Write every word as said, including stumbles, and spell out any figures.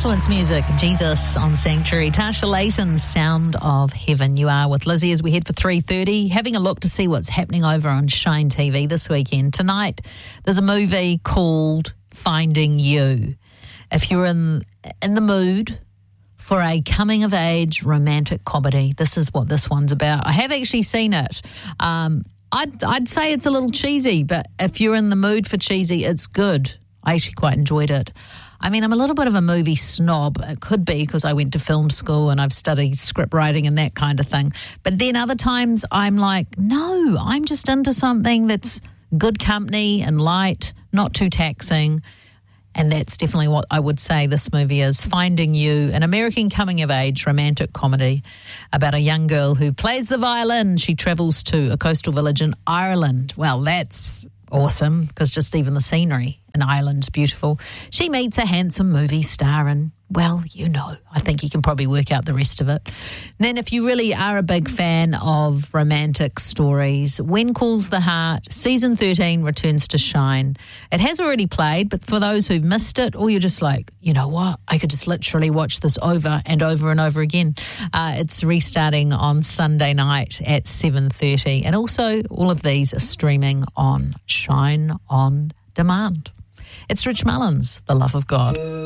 Influence Music, Jesus on Sanctuary. Tasha Layton's Sound of Heaven. You are with Lizzie as we head for three thirty, having a look to see what's happening over on Shine T V this weekend. Tonight, there's a movie called Finding You. If you're in in the mood for a coming-of-age romantic comedy, this is what this one's about. I have actually seen it. Um, I'd, I'd say it's a little cheesy, but if you're in the mood for cheesy, it's good. I actually quite enjoyed it. I mean, I'm a little bit of a movie snob. It could be because I went to film school and I've studied script writing and that kind of thing. But then other times I'm like, no, I'm just into something that's good company and light, not too taxing. And that's definitely what I would say this movie is. Finding You, an American coming-of-age romantic comedy about a young girl who plays the violin. She travels to a coastal village in Ireland. Well, that's awesome because just even the scenery in Ireland's beautiful. She meets a handsome movie star and, well, you know, I think you can probably work out the rest of it. And then if you really are a big fan of romantic stories, When Calls the Heart, Season thirteen returns to Shine. It has already played, but for those who've missed it, or you're just like, you know what, I could just literally watch this over and over and over again. Uh, it's restarting on Sunday night at seven thirty. And also all of these are streaming on Shine On Demand. It's Rich Mullins, The Love of God.